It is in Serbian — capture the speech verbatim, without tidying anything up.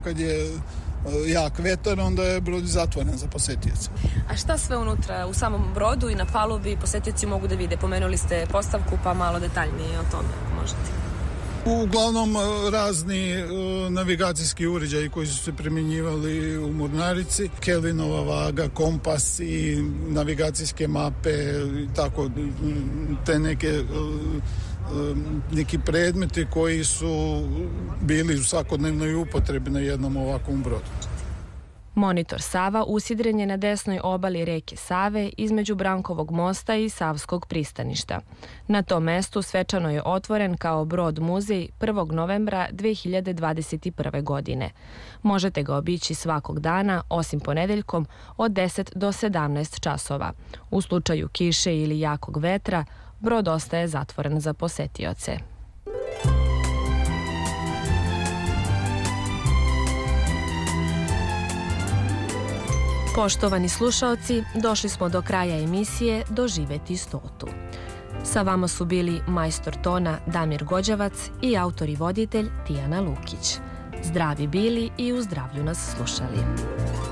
Kad je jak vetar, onda je brod zatvoren za posetioce. A šta sve unutra u samom brodu i na palubi posetioci mogu da vide? Pomenuli ste postavku, pa malo detaljnije o tome, ako možete. Uglavnom razni navigacijski uređaji koji su se primjenjivali u mornarici, Kelvinova vaga, kompas i navigacijske mape, tako te neke neki predmeti koji su bili u svakodnevnoj upotrebi na jednom ovakvom brodu. Monitor Sava usidren je na desnoj obali reke Save između Brankovog mosta i Savskog pristaništa. Na tom mestu svečano je otvoren kao brod muzej prvog novembra dve hiljade dvadeset prve. godine. Možete ga obići svakog dana, osim ponedeljkom, od deset do sedamnaest časova. U slučaju kiše ili jakog vetra, brod ostaje zatvoren za posetioce. Poštovani slušaoci, došli smo do kraja emisije Doživeti stotu. Sa vama su bili majstor tona Damir Gođevac i autor i voditelj Tijana Lukić. Zdravi bili i u zdravlju nas slušali.